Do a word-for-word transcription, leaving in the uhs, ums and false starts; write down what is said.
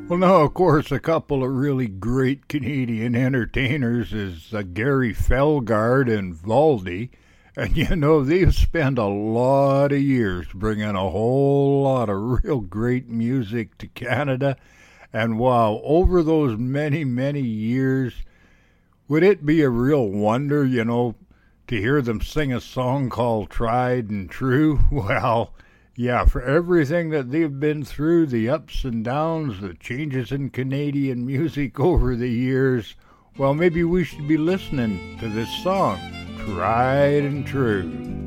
Well, now, of course, a couple of really great Canadian entertainers is uh, Gary Felgard and Valdy. And you know, they've spent a lot of years bringing a whole lot of real great music to Canada. And wow, over those many, many years, would it be a real wonder, you know, to hear them sing a song called Tried and True? Well, yeah, for everything that they've been through, the ups and downs, the changes in Canadian music over the years, well, maybe we should be listening to this song, Tried and True.